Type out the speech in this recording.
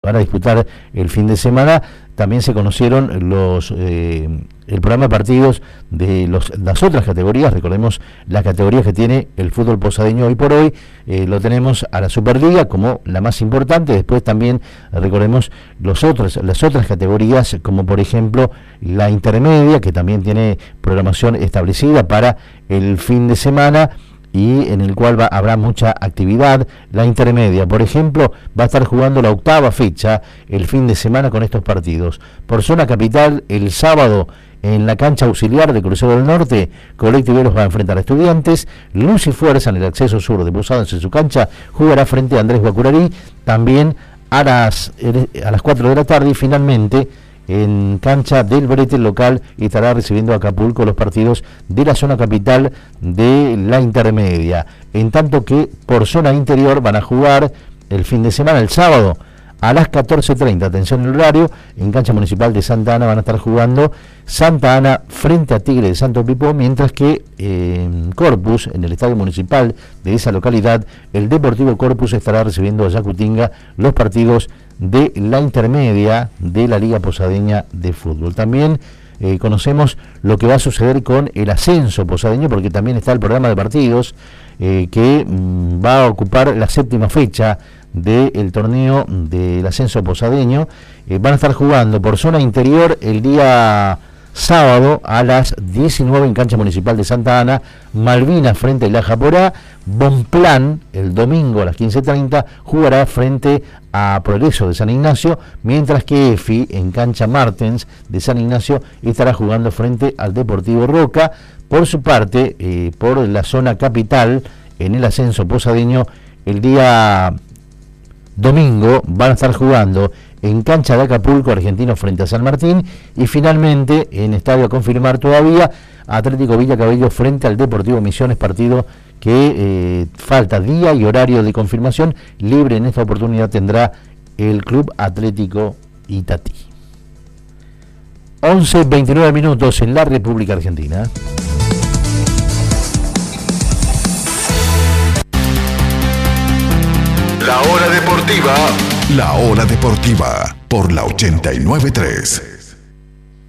van a disputar el fin de semana. También se conocieron el programa de partidos de las otras categorías. Recordemos las categorías que tiene el fútbol posadeño hoy por hoy. Lo tenemos a la Superliga como la más importante. Después también recordemos las otras categorías, como por ejemplo la intermedia, que también tiene programación establecida para el fin de semana y en el cual habrá mucha actividad. La intermedia, por ejemplo, va a estar jugando la 8ª fecha el fin de semana con estos partidos. Por zona capital, el sábado en la cancha auxiliar de Crucero del Norte, Colectiveros va a enfrentar a Estudiantes. Luz y Fuerza en el acceso sur de Posadas en su cancha jugará frente a Andrés Guacurarí, también a las 4 de la tarde, y finalmente en cancha del Brete local estará recibiendo a Acapulco los partidos de la zona capital de la intermedia. En tanto que por zona interior van a jugar el fin de semana, el sábado, a las 14:30, atención el horario, en cancha municipal de Santa Ana van a estar jugando Santa Ana frente a Tigre de Santo Pipo, mientras que en Corpus, en el estadio municipal de esa localidad, el Deportivo Corpus estará recibiendo a Yacutinga los partidos de la intermedia de la Liga Posadeña de Fútbol. También conocemos lo que va a suceder con el ascenso posadeño, porque también está el programa de partidos que va a ocupar la 7ª fecha del torneo del ascenso posadeño. Van a estar jugando por zona interior el día sábado a las 19 en cancha municipal de Santa Ana, Malvinas frente a La Japorá. Bonplan el domingo a las 15:30 jugará frente a Progreso de San Ignacio, mientras que EFI en cancha Martens de San Ignacio estará jugando frente al Deportivo Roca. Por su parte, por la zona capital, en el ascenso posadeño, el día domingo van a estar jugando en cancha de Acapulco Argentino frente a San Martín, y finalmente en estadio a confirmar todavía, Atlético Villa Cabello frente al Deportivo Misiones, partido que falta día y horario de confirmación. Libre en esta oportunidad tendrá el Club Atlético Itatí. 11:29 minutos en la República Argentina. La hora deportiva por la 89.3.